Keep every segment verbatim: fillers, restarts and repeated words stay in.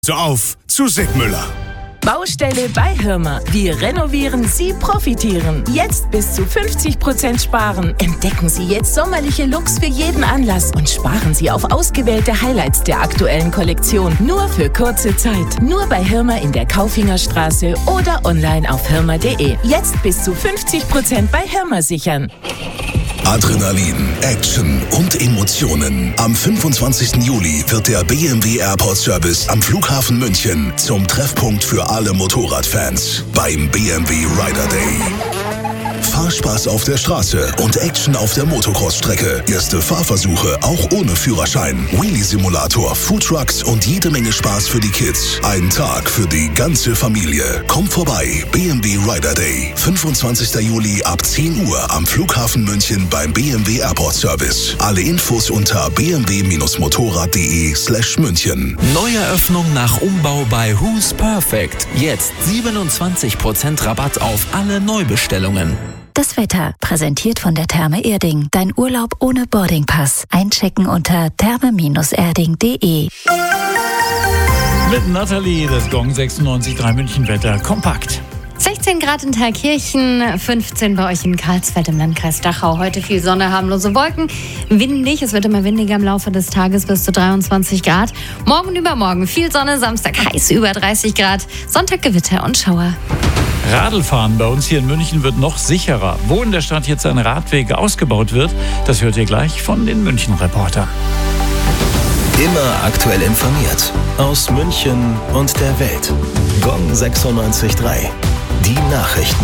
So auf zu Sigmüller. Baustelle bei Hirmer. Wir renovieren, Sie profitieren. Jetzt bis zu fünfzig Prozent sparen. Entdecken Sie jetzt sommerliche Looks für jeden Anlass und sparen Sie auf ausgewählte Highlights der aktuellen Kollektion. Nur für kurze Zeit. Nur bei Hirmer in der Kaufingerstraße oder online auf hirmer punkt de. Jetzt bis zu fünfzig Prozent bei Hirmer sichern. Adrenalin, Action und Emotionen. Am fünfundzwanzigsten Juli wird der B M W Airport Service am Flughafen München zum Treffpunkt für alle Motorradfans beim B M W Rider Day. Fahrspaß auf der Straße und Action auf der Motocross-Strecke. Erste Fahrversuche auch ohne Führerschein. Wheelie-Simulator, Foodtrucks und jede Menge Spaß für die Kids. Ein Tag für die ganze Familie. Kommt vorbei, B M W Rider Day. fünfundzwanzigsten Juli ab zehn Uhr am Flughafen München beim B M W Airport Service. Alle Infos unter b m w motorrad punkt de slash München. Neueröffnung nach Umbau bei Who's Perfect. Jetzt siebenundzwanzig Prozent Rabatt auf alle Neubestellungen. Das Wetter, präsentiert von der Therme Erding. Dein Urlaub ohne Boardingpass. Einchecken unter therme erding punkt de. Mit Nathalie, das Gong sechsundneunzig Komma drei München-Wetter kompakt. sechzehn Grad in Thalkirchen, fünfzehn bei euch in Karlsfeld im Landkreis Dachau. Heute viel Sonne, harmlose Wolken, windig. Es wird immer windiger im Laufe des Tages bis zu dreiundzwanzig Grad. Morgen und übermorgen viel Sonne, Samstag heiß über dreißig Grad, Sonntag Gewitter und Schauer. Radlfahren bei uns hier in München wird noch sicherer. Wo in der Stadt jetzt ein Radweg ausgebaut wird, das hört ihr gleich von den München-Reportern. Immer aktuell informiert. Aus München und der Welt. Gong sechsundneunzig Komma drei. Die Nachrichten.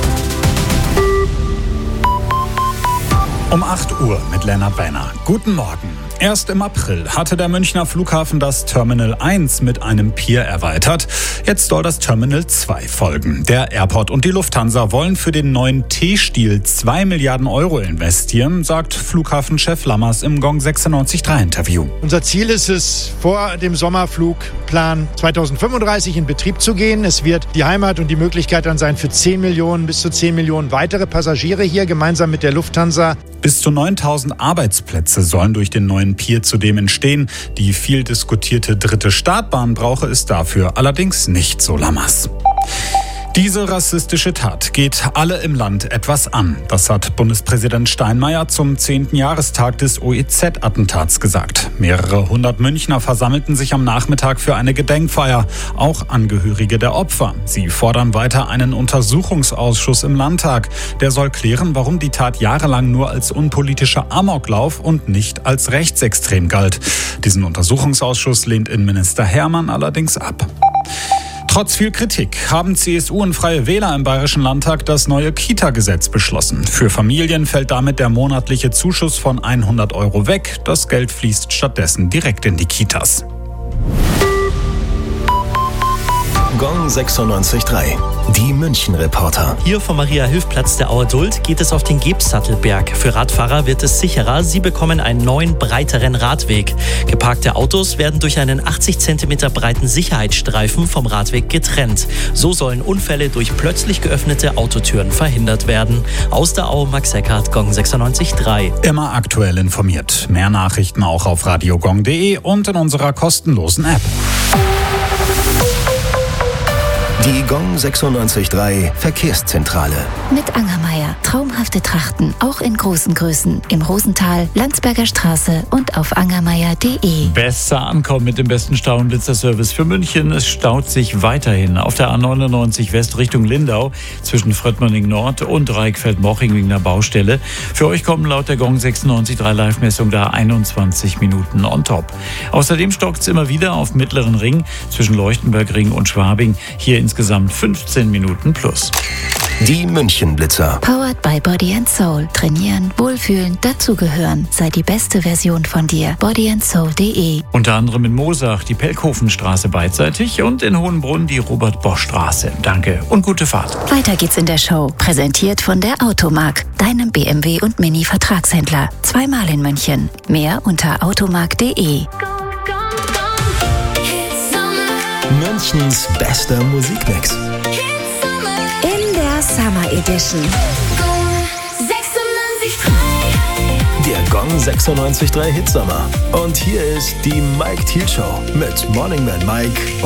Um acht Uhr mit Lennart Benner. Guten Morgen. Erst im April hatte der Münchner Flughafen das Terminal eins mit einem Pier erweitert. Jetzt soll das Terminal zwei folgen. Der Airport und die Lufthansa wollen für den neuen T-Stil zwei Milliarden Euro investieren, sagt Flughafenchef Lammers im Gong sechsundneunzig Komma drei Interview. Unser Ziel ist es, vor dem Sommerflugplan zweitausendfünfunddreißig in Betrieb zu gehen. Es wird die Heimat und die Möglichkeit dann sein, für zehn Millionen bis zu zehn Millionen weitere Passagiere hier gemeinsam mit der Lufthansa. Bis zu neuntausend Arbeitsplätze sollen durch den neuen Pier zudem entstehen. Die viel diskutierte dritte Startbahn brauche es dafür allerdings nicht, so Lammers. Diese rassistische Tat geht alle im Land etwas an. Das hat Bundespräsident Steinmeier zum zehnten Jahrestag des O E Z-Attentats gesagt. Mehrere hundert Münchner versammelten sich am Nachmittag für eine Gedenkfeier, auch Angehörige der Opfer. Sie fordern weiter einen Untersuchungsausschuss im Landtag. Der soll klären, warum die Tat jahrelang nur als unpolitischer Amoklauf und nicht als rechtsextrem galt. Diesen Untersuchungsausschuss lehnt Innenminister Hermann allerdings ab. Trotz viel Kritik haben C S U und Freie Wähler im Bayerischen Landtag das neue Kita-Gesetz beschlossen. Für Familien fällt damit der monatliche Zuschuss von hundert Euro weg. Das Geld fließt stattdessen direkt in die Kitas. Gong sechsundneunzig Komma drei. Die München-Reporter. Hier vom Maria-Hilf-Platz der Auer Duld geht es auf den Gebsattelberg. Für Radfahrer wird es sicherer. Sie bekommen einen neuen, breiteren Radweg. Geparkte Autos werden durch einen achtzig Zentimeter breiten Sicherheitsstreifen vom Radweg getrennt. So sollen Unfälle durch plötzlich geöffnete Autotüren verhindert werden. Aus der Au, Max Eckhardt, Gong sechsundneunzig Komma drei. Immer aktuell informiert. Mehr Nachrichten auch auf radiogong punkt de und in unserer kostenlosen App. Die Gong sechsundneunzig Komma drei Verkehrszentrale. Mit Angermeier. Traumhafte Trachten, auch in großen Größen. Im Rosental, Landsberger Straße und auf angermeier punkt de. Besser ankommen mit dem besten Stau- und Blitzerservice für München. Es staut sich weiterhin auf der A neunundneunzig West Richtung Lindau zwischen Fröttmanning Nord und Reichfeld-Moching wegen der Baustelle. Für euch kommen laut der Gong sechsundneunzig Komma drei Live-Messung da einundzwanzig Minuten on top. Außerdem stockt es immer wieder auf Mittleren Ring zwischen Leuchtenbergring und Schwabing. Hier insgesamt fünfzehn Minuten plus. Die München-Blitzer. Powered by Body and Soul. Trainieren, wohlfühlen, dazugehören. Sei die beste Version von dir. body and soul punkt de. Unter anderem in Moosach die Pelkhofenstraße beidseitig und in Hohenbrunn die Robert-Bosch-Straße. Danke und gute Fahrt. Weiter geht's in der Show. Präsentiert von der Automark, deinem B M W und Mini-Vertragshändler. Zweimal in München. Mehr unter automark punkt de. Münchens bester Musikmix. In der Summer Edition. Der der Gong sechsundneunzig Komma drei Hitsommer. Und hier ist die Mike Thiel Show mit Morning Man Mike